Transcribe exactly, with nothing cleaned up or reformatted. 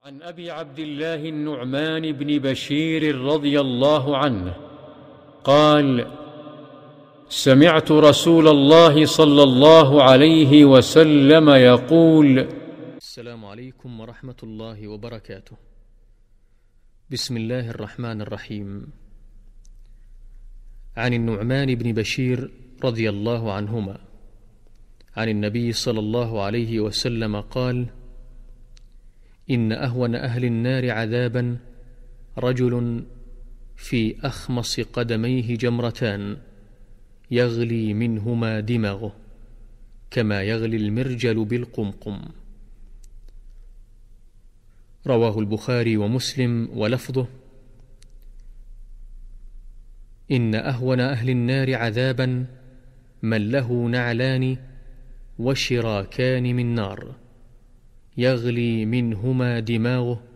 عن أبي عبد الله النعمان بن بشير رضي الله عنه قال: سمعت رسول الله صلى الله عليه وسلم يقول: السلام عليكم ورحمة الله وبركاته. بسم الله الرحمن الرحيم. عن النعمان بن بشير رضي الله عنهما عن النبي صلى الله عليه وسلم قال: إن أهون أهل النار عذابا رجل في أخمص قدميه جمرتان يغلي منهما دماغه كما يغلي المرجل بالقمقم. رواه البخاري ومسلم ولفظه: إن أهون أهل النار عذابا من له نعلان وشراكان من نار يغلي منهما دماغه